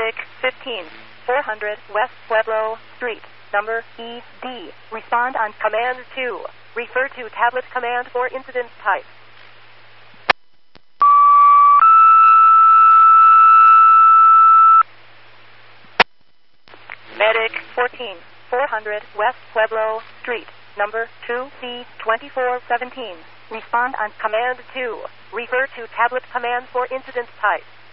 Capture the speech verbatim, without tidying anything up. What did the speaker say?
Medic fifteen four hundred West Pueblo Street, number E D. Respond on Command two. Refer to tablet command for incident type. Medic fourteen four hundred West Pueblo Street, number two C twenty-four seventeen. Respond on Command two. Refer to tablet command for incident type.